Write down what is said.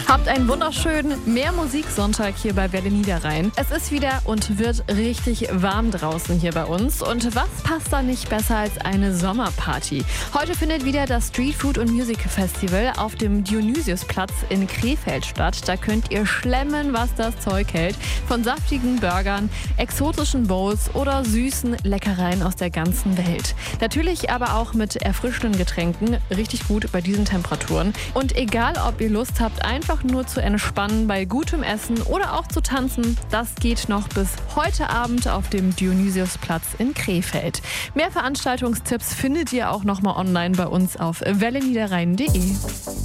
Habt einen wunderschönen Mehr-Musik-Sonntag hier bei Welle Niederrhein. Es ist wieder und wird richtig warm draußen hier bei uns. Und was passt da nicht besser als eine Sommerparty? Heute findet wieder das Street Food und Music Festival auf dem Dionysiusplatz in Krefeld statt. Da könnt ihr schlemmen, was das Zeug hält. Von saftigen Burgern, exotischen Bowls oder süßen Leckereien aus der ganzen Welt. Natürlich aber auch mit erfrischenden Getränken. Richtig gut bei diesen Temperaturen. Und egal, ob ihr Lust habt, einfach nur zu entspannen bei gutem Essen oder auch zu tanzen, das geht noch bis heute Abend auf dem Dionysiusplatz in Krefeld. Mehr Veranstaltungstipps findet ihr auch nochmal online bei uns auf welleniederrhein.de.